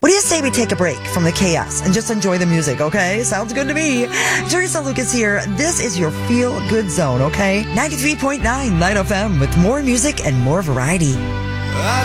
What do you say we take a break from the chaos and just enjoy the music, okay? Sounds good to me. Teresa Lucas here. This is your Feel Good Zone, okay? 93.9 Night FM with more music and more variety.